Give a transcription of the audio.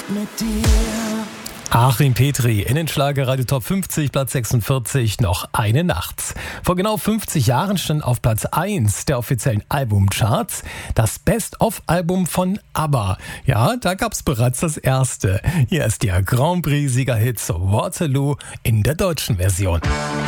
mit dir. Achim Petri in den Schlagerradio Top 50, Platz 46, noch eine Nacht. Vor genau 50 Jahren stand auf Platz 1 der offiziellen Albumcharts das Best-of-Album von ABBA. Ja, da gab's bereits das erste. Hier ist der Grand Prix-Siegerhit Waterloo in der deutschen Version.